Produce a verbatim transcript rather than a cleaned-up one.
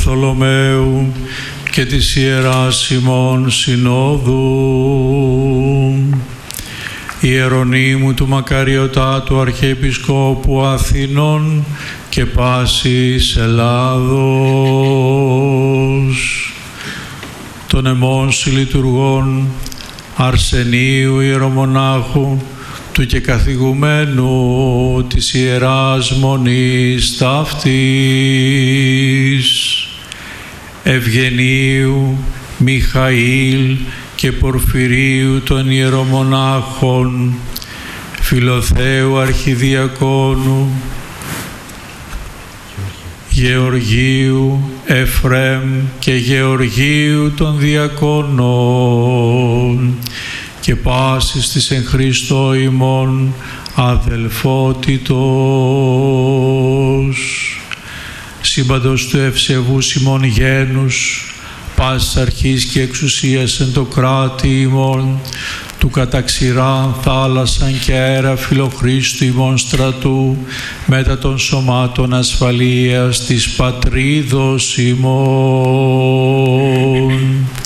Βαρθολομαίου και της Ιεράς ημών Συνόδου, Ιερονύμου του Μακαριωτάτου Αρχιεπισκόπου Αθηνών και πάσης Ελλάδος, των εμών συλλειτουργών Αρσενίου Ιερομονάχου, του και καθηγουμένου της Ιεράς Μονής ταύτης, Ευγενίου, Μιχαήλ και Πορφυρίου των Ιερομονάχων, Φιλοθέου Αρχιδιακόνου, Γεωργίου, Εφραίμ και Γεωργίου των Διακόνων και πάσης της εν Χριστώ ημών αδελφότητος, σύμπαντος του ευσεβούς ημών γένους, πάσης αρχής και εξουσίας εν το κράτη ημών, του καταξηράν θάλασσαν και αέρα φιλοχρίστου ημών στρατού, μετά των σωμάτων ασφαλείας της πατρίδος ημών.